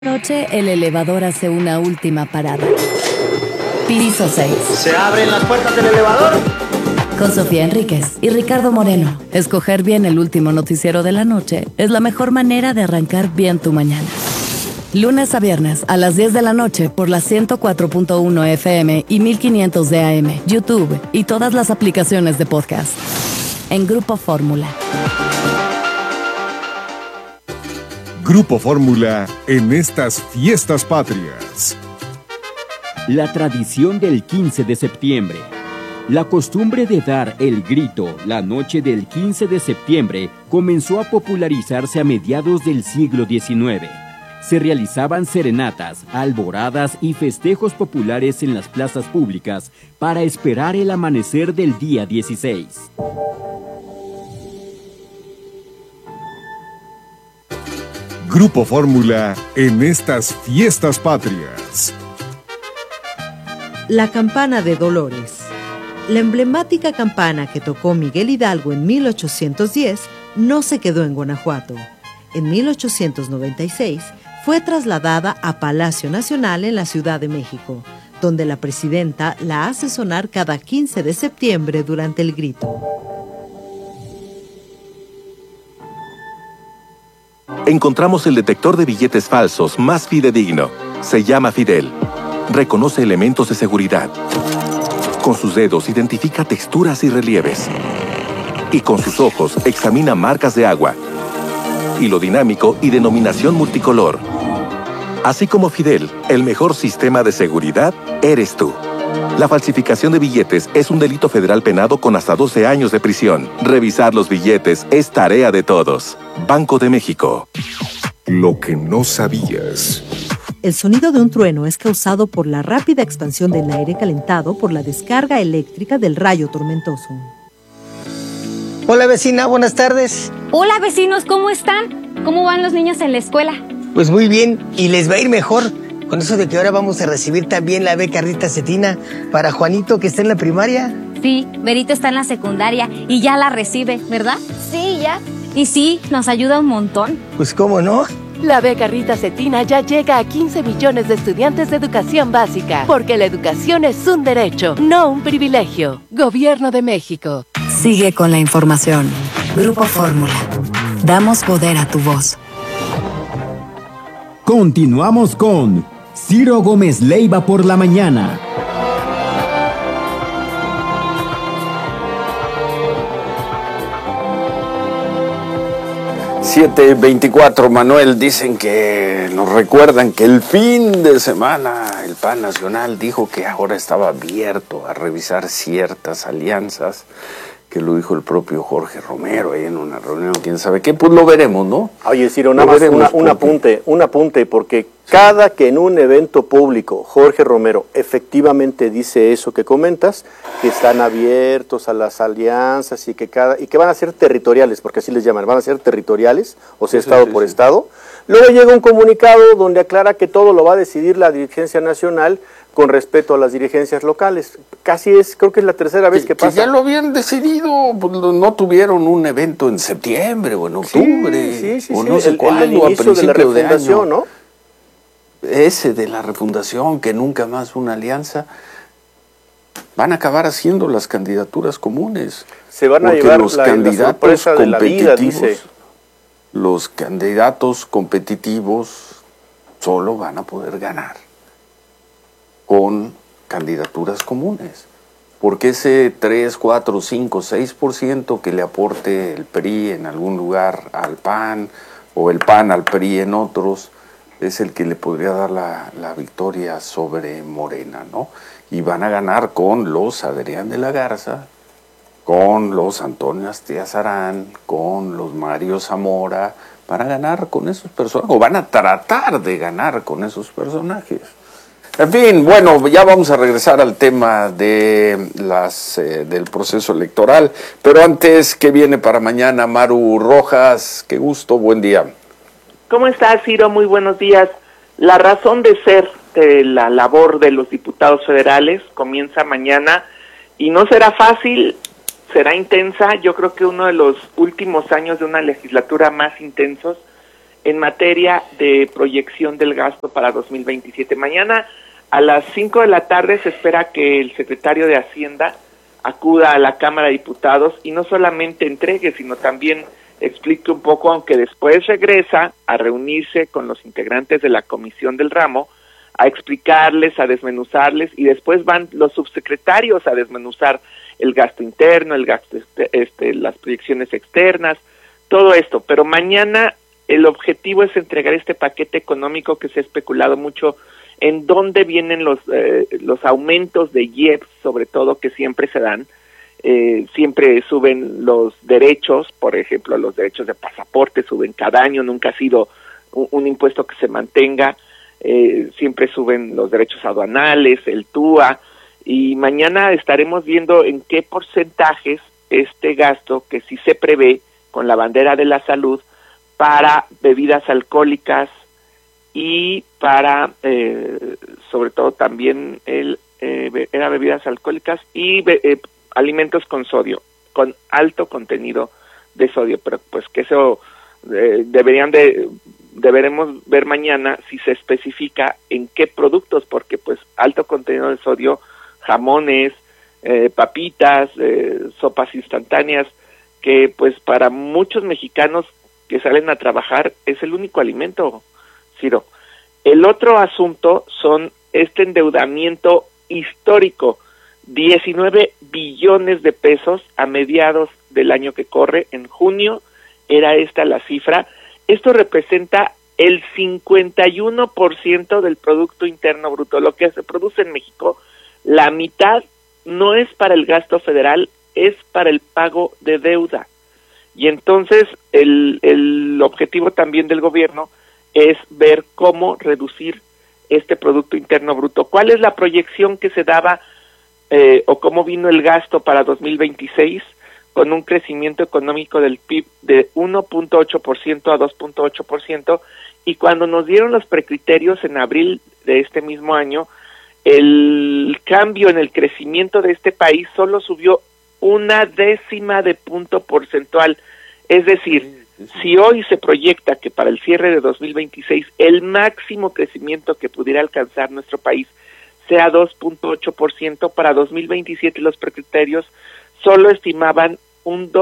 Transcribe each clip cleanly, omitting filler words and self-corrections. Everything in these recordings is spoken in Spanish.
Noche, el elevador hace una última parada. Piso 6. ¿Se abren las puertas del elevador? Con Sofía Enríquez y Ricardo Moreno. Escoger bien el último noticiero de la noche es la mejor manera de arrancar bien tu mañana. Lunes a viernes a las 10 de la noche por la 104.1 FM y 1500 de AM, YouTube y todas las aplicaciones de podcast. En Grupo Fórmula. Grupo Fórmula en estas fiestas patrias. La tradición del 15 de septiembre. La costumbre de dar el grito la noche del 15 de septiembre comenzó a popularizarse a mediados del siglo XIX. Se realizaban serenatas, alboradas y festejos populares en las plazas públicas para esperar el amanecer del día 16. Grupo Fórmula en estas fiestas patrias. La campana de Dolores. La emblemática campana que tocó Miguel Hidalgo en 1810 no se quedó en Guanajuato. En 1896 fue trasladada a Palacio Nacional en la Ciudad de México, donde la presidenta la hace sonar cada 15 de septiembre durante el grito. Encontramos el detector de billetes falsos más fidedigno. Se llama Fidel. Reconoce elementos de seguridad. Con sus dedos identifica texturas y relieves. Y con sus ojos examina marcas de agua, hilo dinámico y denominación multicolor. Así como Fidel, el mejor sistema de seguridad eres tú. La falsificación de billetes es un delito federal penado con hasta 12 años de prisión. Revisar los billetes es tarea de todos. Banco de México. Lo que no sabías. El sonido de un trueno es causado por la rápida expansión del aire calentado por la descarga eléctrica del rayo tormentoso. Hola vecina, buenas tardes. Hola vecinos, ¿cómo están? ¿Cómo van los niños en la escuela? Pues muy bien, y les va a ir mejor con eso de que ahora vamos a recibir también la beca Rita Cetina para Juanito, que está en la primaria. Sí, Berito está en la secundaria y ya la recibe, ¿verdad? Sí, ya. Y sí, nos ayuda un montón. Pues cómo no. La beca Rita Cetina ya llega a 15 millones de estudiantes de educación básica, porque la educación es un derecho, no un privilegio. Gobierno de México. Sigue con la información. Grupo Fórmula. Damos poder a tu voz. Continuamos con Ciro Gómez Leiva por la mañana. 7:24, Manuel, dicen que nos recuerdan que el fin de semana el PAN Nacional dijo que ahora estaba abierto a revisar ciertas alianzas, que lo dijo el propio Jorge Romero ahí en una reunión, quién sabe qué, pues lo veremos, ¿no? Oye, Ciro, nada más un apunte, porque cada que en un evento público Jorge Romero efectivamente dice eso que comentas, que están abiertos a las alianzas y que van a ser territoriales, porque así les llaman, van a ser territoriales, o sea, estado por estado. Luego llega un comunicado donde aclara que todo lo va a decidir la dirigencia nacional con respeto a las dirigencias locales. Creo que es la tercera vez que pasa. Que ya lo habían decidido, pues no tuvieron un evento en septiembre o en octubre, o no sé cuándo, el inicio de la refundación, ¿no? Ese de la refundación, que nunca más una alianza, van a acabar haciendo las candidaturas comunes. Se van a llevar los candidatos sorpresa de la vida, dice. Los candidatos competitivos solo van a poder ganar con candidaturas comunes, porque ese 3, 4, 5, 6% que le aporte el PRI en algún lugar al PAN, o el PAN al PRI en otros, es el que le podría dar la victoria sobre Morena, ¿no? Y van a ganar con los Adrián de la Garza, con los Antonio Astiazarán, con los Mario Zamora, van a ganar con esos personajes, o van a tratar de ganar con esos personajes. En fin, bueno, ya vamos a regresar al tema de del proceso electoral, pero antes, ¿qué viene para mañana? Maru Rojas, qué gusto, buen día. ¿Cómo estás, Ciro? Muy buenos días. La razón de ser de la labor de los diputados federales comienza mañana y no será fácil, será intensa. Yo creo que uno de los últimos años de una legislatura más intensos en materia de proyección del gasto para 2027. Mañana a las 5 de la tarde se espera que el secretario de Hacienda acuda a la Cámara de Diputados y no solamente entregue, sino también explique un poco, aunque después regresa a reunirse con los integrantes de la comisión del ramo, a explicarles, a desmenuzarles, y después van los subsecretarios a desmenuzar el gasto interno, el gasto las proyecciones externas, todo esto. Pero mañana el objetivo es entregar este paquete económico que se ha especulado mucho en dónde vienen los aumentos de IEPS, sobre todo, que siempre se dan. Siempre suben los derechos, por ejemplo, los derechos de pasaporte suben cada año, nunca ha sido un impuesto que se mantenga. Siempre suben los derechos aduanales, el TUA, y mañana estaremos viendo en qué porcentajes este gasto, que sí se prevé con la bandera de la salud, para bebidas alcohólicas y para, sobre todo también, era bebidas alcohólicas y alimentos con sodio, con alto contenido de sodio, pero pues que eso deberemos ver mañana si se especifica en qué productos, porque pues alto contenido de sodio, jamones, papitas, sopas instantáneas, que pues para muchos mexicanos que salen a trabajar es el único alimento, Ciro. El otro asunto son este endeudamiento histórico, 19 billones de pesos a mediados del año que corre, en junio era esta la cifra. Esto representa el 51% del Producto Interno Bruto, lo que se produce en México. La mitad no es para el gasto federal, es para el pago de deuda. Y entonces el objetivo también del gobierno es ver cómo reducir este Producto Interno Bruto. ¿Cuál es la proyección que se daba o cómo vino el gasto para 2026? Con un crecimiento económico del PIB de 1.8% a 2.8%, y cuando nos dieron los precriterios en abril de este mismo año, el cambio en el crecimiento de este país solo subió 0.1 de punto porcentual. Es decir, si hoy se proyecta que para el cierre de 2026 el máximo crecimiento que pudiera alcanzar nuestro país sea 2.8%, para 2027 los precriterios solo estimaban un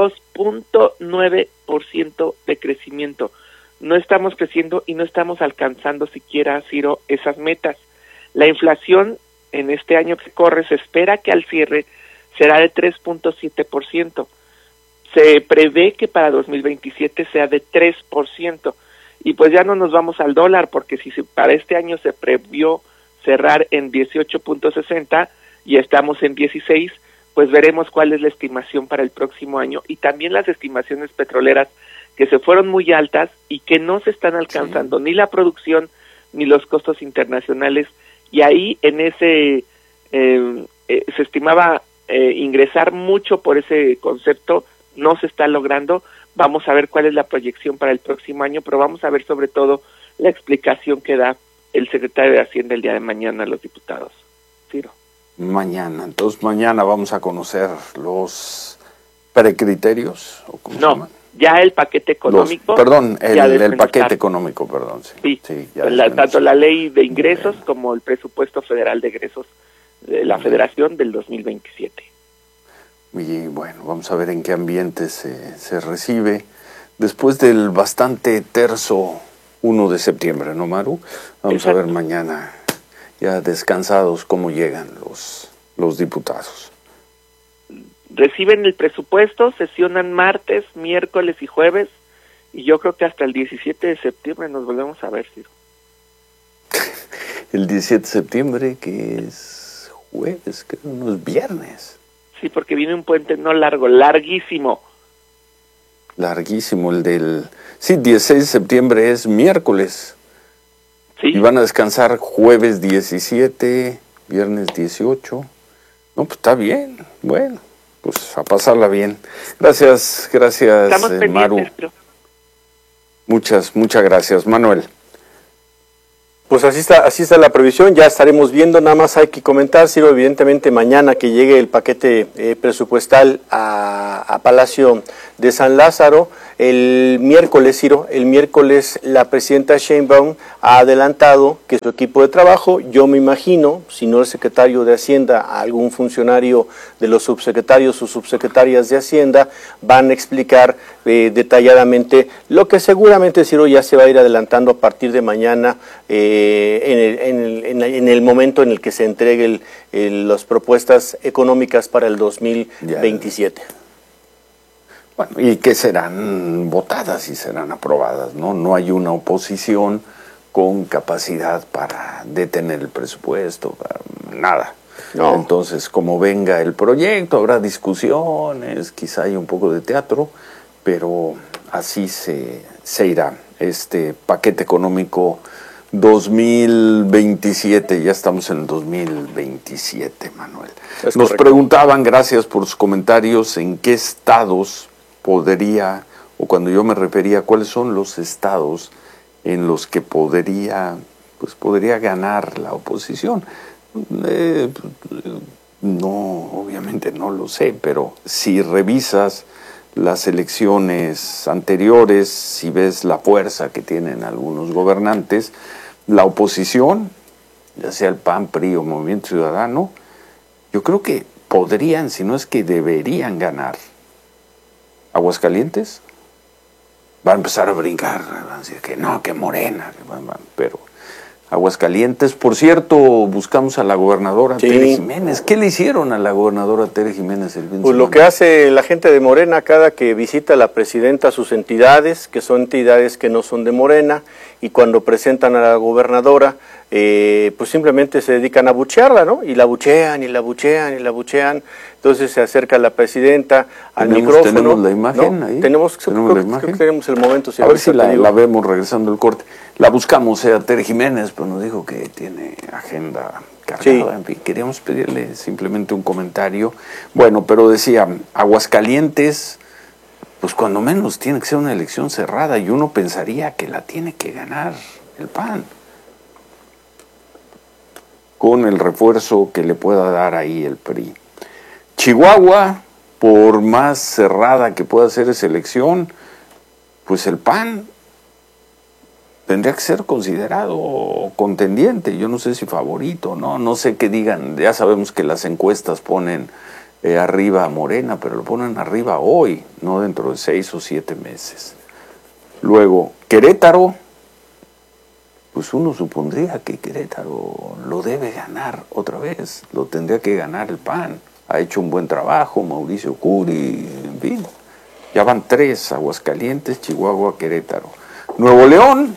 2.9% de crecimiento. No estamos creciendo y no estamos alcanzando siquiera, Ciro, esas metas. La inflación en este año que corre se espera que al cierre será de 3.7%. Se prevé que para 2027 sea de 3%. Y pues ya no nos vamos al dólar, porque si para este año se previó cerrar en 18.60 y estamos en 16, pues veremos cuál es la estimación para el próximo año, y también las estimaciones petroleras, que se fueron muy altas y que no se están alcanzando ni la producción ni los costos internacionales. Y ahí en ese se estimaba ingresar mucho por ese concepto, no se está logrando. Vamos a ver cuál es la proyección para el próximo año, pero vamos a ver sobre todo la explicación que da el secretario de Hacienda el día de mañana a los diputados. Ciro. Mañana, entonces mañana vamos a conocer los precriterios, ¿o cómo se llaman? Ya el paquete económico. El paquete económico, perdón. Sí, tanto la ley de ingresos como el presupuesto federal de egresos de la Federación del 2027. Y bueno, vamos a ver en qué ambiente se recibe después del bastante terso 1 de septiembre, ¿no, Maru? Vamos a ver mañana, ya descansados, cómo llegan los diputados. Reciben el presupuesto, sesionan martes, miércoles y jueves, y yo creo que hasta el 17 de septiembre nos volvemos a ver, Ciro. El 17 de septiembre, que es jueves, creo, no es viernes. Sí, porque viene un puente no largo, larguísimo. Larguísimo, 16 de septiembre es miércoles. Sí. Y van a descansar jueves 17, viernes 18. No, pues está bien, bueno. Pues a pasarla bien. Gracias, Maru. Muchas gracias, Manuel. Pues así está la previsión, ya estaremos viendo, nada más hay que comentar, Ciro, evidentemente mañana que llegue el paquete presupuestal a Palacio de San Lázaro, el miércoles, Ciro, la presidenta Sheinbaum ha adelantado que su equipo de trabajo, yo me imagino, si no el secretario de Hacienda, algún funcionario de los subsecretarios o subsecretarias de Hacienda, van a explicar detalladamente lo que seguramente, Ciro, ya se va a ir adelantando a partir de mañana, en el momento en el que se entreguen las propuestas económicas para el 2027. Bueno, y que serán votadas y serán aprobadas, ¿no? No hay una oposición con capacidad para detener el presupuesto, para nada. No. Entonces, como venga el proyecto, habrá discusiones, quizá hay un poco de teatro, pero así se irá este paquete económico 2027, ya estamos en el 2027, Manuel. Nos preguntaban, gracias por sus comentarios, en qué estados podría, o cuando yo me refería, cuáles son los estados en los que podría ganar la oposición. No, obviamente no lo sé, pero si revisas las elecciones anteriores, si ves la fuerza que tienen algunos gobernantes, la oposición, ya sea el PAN, PRI o Movimiento Ciudadano, yo creo que podrían, si no es que deberían ganar. Aguascalientes va a empezar a brincar, van a decir que no, que Morena, pero Aguascalientes, por cierto, buscamos a la gobernadora Tere Jiménez. ¿Qué le hicieron a la gobernadora Tere Jiménez el fin de semana? Pues lo que hace la gente de Morena cada que visita a la presidenta sus entidades, que son entidades que no son de Morena, y cuando presentan a la gobernadora, pues simplemente se dedican a buchearla, ¿no? Y la buchean, y la buchean, y la buchean. Entonces se acerca la presidenta al micrófono. Tenemos la imagen, ¿no? Ahí. Tenemos la imagen. Creo que tenemos el momento. Si a ver si la vemos regresando el corte. La buscamos a Tere Jiménez, pero nos dijo que tiene agenda cargada. Sí. En fin, queríamos pedirle simplemente un comentario. Bueno, pero decía, Aguascalientes, pues cuando menos tiene que ser una elección cerrada, y uno pensaría que la tiene que ganar el PAN, con el refuerzo que le pueda dar ahí el PRI. Chihuahua, por más cerrada que pueda ser esa elección, pues el PAN tendría que ser considerado contendiente. Yo no sé si favorito, no sé qué digan. Ya sabemos que las encuestas ponen arriba a Morena, pero lo ponen arriba hoy, no dentro de 6 o 7 meses. Luego, Querétaro, pues uno supondría que Querétaro lo debe ganar otra vez, lo tendría que ganar el PAN. Ha hecho un buen trabajo Mauricio Curi, en fin. Ya van 3, Aguascalientes, Chihuahua, Querétaro. Nuevo León,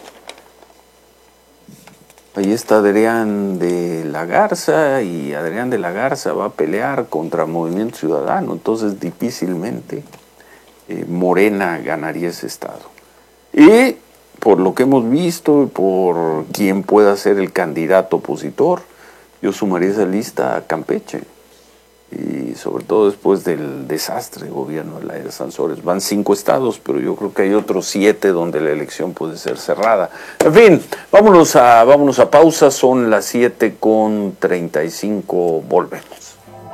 ahí está Adrián de la Garza, y Adrián de la Garza va a pelear contra Movimiento Ciudadano, entonces difícilmente Morena ganaría ese estado. Y por lo que hemos visto y por quién pueda ser el candidato opositor, yo sumaría esa lista a Campeche. Y sobre todo después del desastre de gobierno de Laida Sansores. Van 5 estados, pero yo creo que hay otros 7 donde la elección puede ser cerrada. En fin, vámonos a pausa, son las 7:35, volvemos.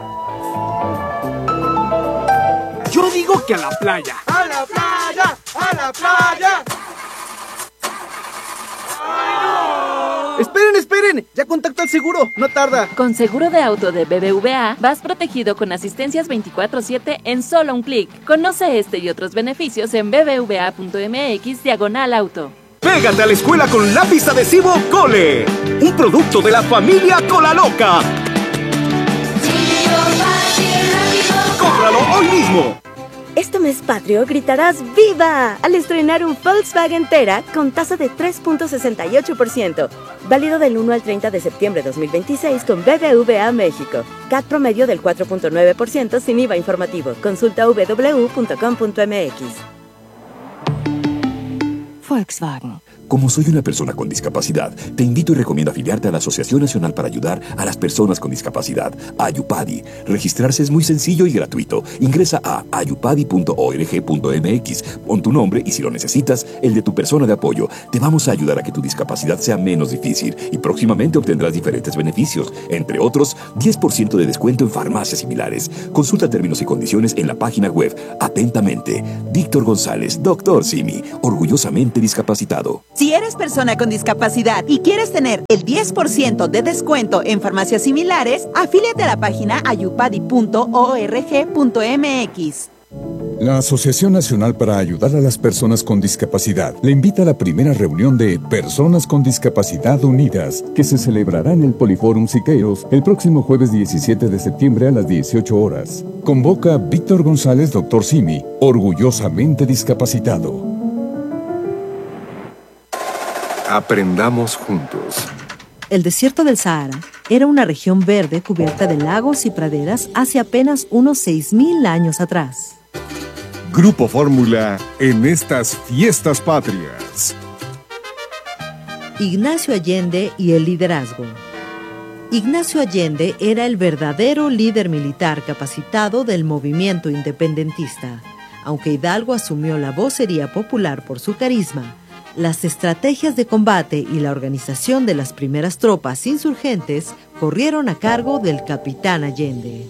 Yo digo que a la playa. ¡A la playa! ¡A la playa! ¡Esperen! Ya contacto al seguro, no tarda. Con seguro de auto de BBVA, vas protegido con asistencias 24/7 en solo un clic. Conoce este y otros beneficios en bbva.mx/auto. Pégate a la escuela con lápiz adhesivo Cole, un producto de la familia Cola Loca. ¡Cómpralo hoy mismo! Este mes patrio gritarás ¡Viva! Al estrenar un Volkswagen Tera con tasa de 3.68%. Válido del 1 al 30 de septiembre de 2026 con BBVA México. CAT promedio del 4.9% sin IVA informativo. Consulta www.com.mx. Volkswagen. Como soy una persona con discapacidad, te invito y recomiendo afiliarte a la Asociación Nacional para Ayudar a las Personas con Discapacidad, AYUPADI. Registrarse es muy sencillo y gratuito. Ingresa a ayupadi.org.mx, pon tu nombre y si lo necesitas, el de tu persona de apoyo. Te vamos a ayudar a que tu discapacidad sea menos difícil y próximamente obtendrás diferentes beneficios, entre otros, 10% de descuento en farmacias similares. Consulta términos y condiciones en la página web. Atentamente, Víctor González, Dr. Simi, orgullosamente discapacitado. Si eres persona con discapacidad y quieres tener el 10% de descuento en farmacias similares, afíliate a la página ayupadi.org.mx. La Asociación Nacional para Ayudar a las Personas con Discapacidad le invita a la primera reunión de Personas con Discapacidad Unidas, que se celebrará en el Poliforum Siqueiros el próximo jueves 17 de septiembre a las 18 horas. Convoca Víctor González, Dr. Simi, orgullosamente discapacitado. Aprendamos juntos. El desierto del Sahara era una región verde cubierta de lagos y praderas hace apenas unos 6.000 años atrás. Grupo Fórmula en estas fiestas patrias. Ignacio Allende y el liderazgo. Ignacio Allende era el verdadero líder militar capacitado del movimiento independentista. Aunque Hidalgo asumió la vocería popular por su carisma, las estrategias de combate y la organización de las primeras tropas insurgentes corrieron a cargo del capitán Allende.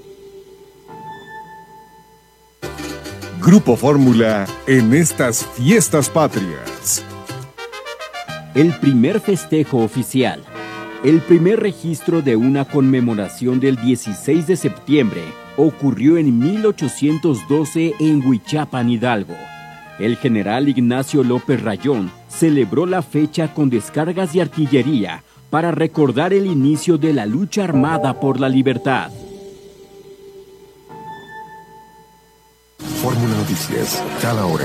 Grupo Fórmula en estas fiestas patrias. El primer festejo oficial. El primer registro de una conmemoración del 16 de septiembre ocurrió en 1812 en Huichapan, Hidalgo. El general Ignacio López Rayón celebró la fecha con descargas de artillería para recordar el inicio de la lucha armada por la libertad. Fórmula Noticias, cada hora.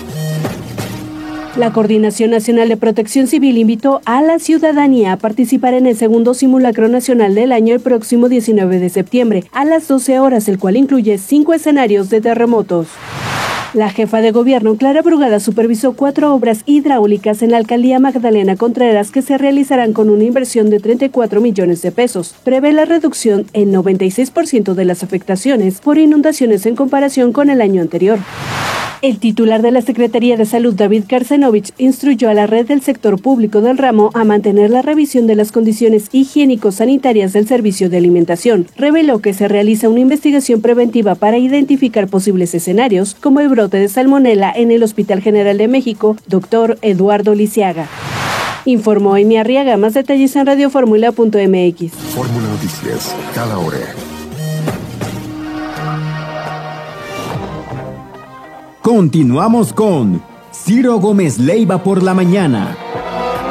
La Coordinación Nacional de Protección Civil invitó a la ciudadanía a participar en el segundo simulacro nacional del año el próximo 19 de septiembre a las 12 horas, el cual incluye 5 escenarios de terremotos. La jefa de gobierno, Clara Brugada, supervisó 4 obras hidráulicas en la alcaldía Magdalena Contreras que se realizarán con una inversión de 34 millones de pesos. Prevé la reducción en 96% de las afectaciones por inundaciones en comparación con el año anterior. El titular de la Secretaría de Salud, David Karsenovich, instruyó a la red del sector público del ramo a mantener la revisión de las condiciones higiénico-sanitarias del servicio de alimentación. Reveló que se realiza una investigación preventiva para identificar posibles escenarios, como el brote de salmonela en el Hospital General de México, Dr. Eduardo Lisiaga. Informó Amy Arriaga. Más detalles en radioformula.mx. Fórmula Noticias, cada hora. Continuamos con Ciro Gómez Leiva por la mañana.